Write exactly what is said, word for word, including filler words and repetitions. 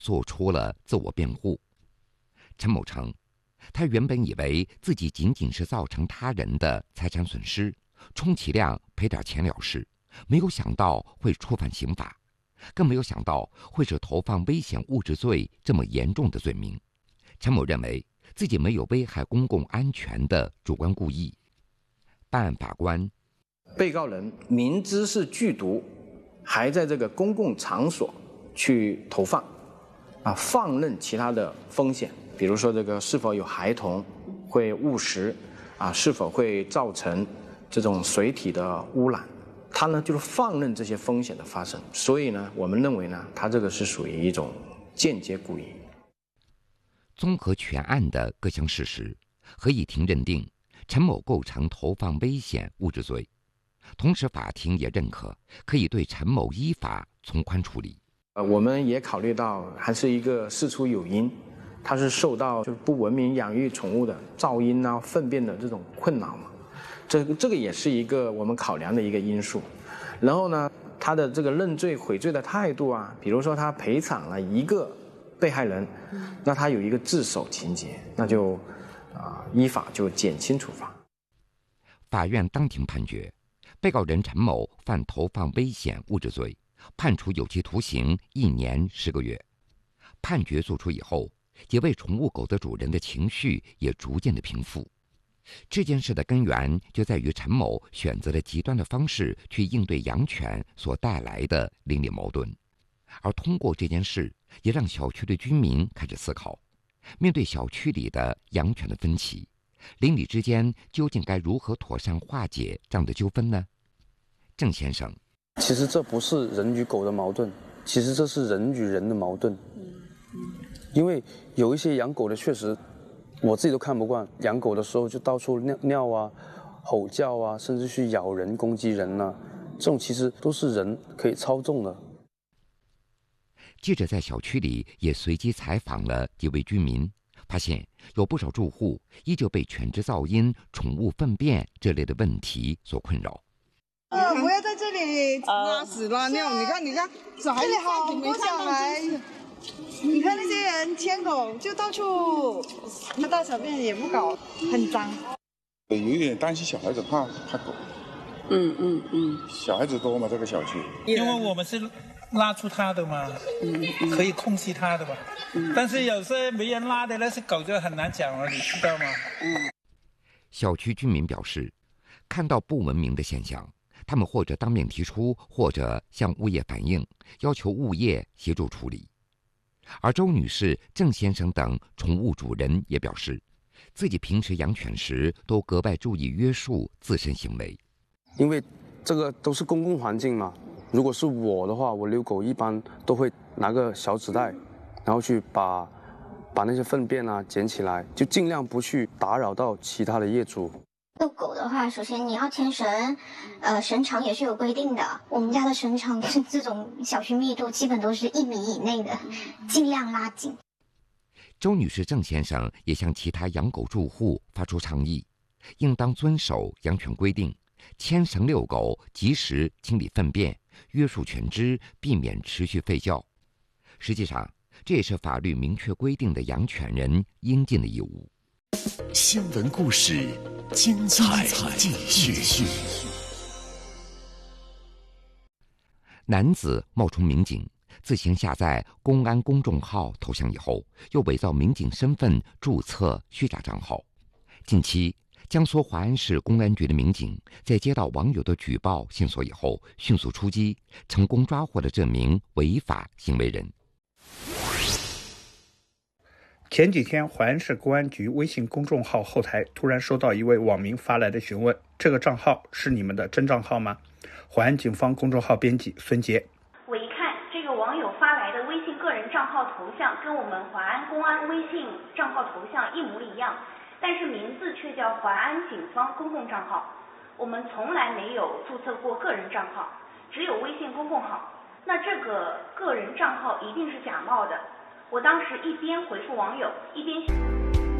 做出了自我辩护。陈某称，他原本以为自己仅仅是造成他人的财产损失，充其量赔点钱了事，没有想到会触犯刑法，更没有想到会是投放危险物质罪这么严重的罪名。陈某认为自己没有危害公共安全的主观故意。办案法官， 被告人明知是剧毒，还在这个公共场所去投放，啊，放任其他的风险，比如说这个是否有孩童会误食，啊，是否会造成这种水体的污染，他呢就是放任这些风险的发生，所以呢，我们认为呢，他这个是属于一种间接故意。 综合全案的各项事实，合议庭认定陈某构成投放危险物质罪，同时法庭也认可可以对陈某依法从宽处理。 呃，我们也考虑到还是一个事出有因，他是受到就是不文明养育宠物的噪音啊、粪便的这种困扰嘛，这个这个也是一个我们考量的一个因素。然后呢，他的这个认罪悔罪的态度啊，比如说他赔偿了一个被害人，那他有一个自首情节，那就啊、呃、依法就减轻处罚。 法院当庭判决，被告人陈某犯投放危险物质罪，判处有期徒刑一年十个月。判决作出以后，几位宠物狗的主人的情绪也逐渐的平复。这件事的根源就在于陈某选择了极端的方式去应对养犬所带来的邻里矛盾，而通过这件事，也让小区的居民开始思考，面对小区里的养犬的分歧，邻里之间究竟该如何妥善化解这样的纠纷呢？郑先生， 其实这不是人与狗的矛盾，其实这是人与人的矛盾。因为有一些养狗的确实我自己都看不惯，养狗的时候就到处尿尿啊、吼叫啊，甚至去咬人、攻击人啊，这种其实都是人可以操纵的。 记者在小区里也随机采访了几位居民，发现有不少住户依旧被犬只噪音、宠物粪便这类的问题所困扰。 啊！不要在这里拉屎拉尿！你看，你看，这里好不下来。你看那些人牵狗就到处，那大小便也不搞，很脏。 有一点担心小孩子怕怕狗。 嗯嗯嗯。 小孩子多嘛，这个小区。 因为我们是拉出它的嘛，嗯嗯、可以控制它的嘛。嗯、但是有些没人拉的那些狗就很难讲了，你知道吗？ 嗯。小区居民表示，看到不文明的现象，他们或者当面提出，或者向物业反映，要求物业协助处理。而周女士、郑先生等宠物主人也表示，自己平时养犬时都格外注意约束自身行为， 因为这个都是公共环境嘛。如果是我的话，我遛狗一般都会拿个小纸袋，然后去把把那些粪便啊捡起来，就尽量不去打扰到其他的业主。 遛狗的话，首先你要牵绳，呃，绳长也是有规定的。我们家的绳长是这种小区密度基本都是一米以内的，尽量拉紧。 周女士、郑先生也向其他养狗住户发出倡议，应当遵守养犬规定，牵绳遛狗，及时清理粪便，约束犬只，避免持续吠叫。实际上，这也是法律明确规定的养犬人应尽的义务。 新闻故事，精彩继续。 男子冒充民警，自行下载公安公众号头像以后，又伪造民警身份注册虚假账号。近期，江苏华安市公安局的民警在接到网友的举报线索以后，迅速出击，成功抓获了这名违法行为人。 前几天，淮安市公安局微信公众号后台突然收到一位网民发来的询问：这个账号是你们的真账号吗？淮安警方公众号编辑孙杰： 我一看，这个网友发来的微信个人账号头像跟我们淮安公安微信账号头像一模一样，但是名字却叫淮安警方公共账号。我们从来没有注册过个人账号，只有微信公共号。那这个个人账号一定是假冒的。我当时一边回复网友，一边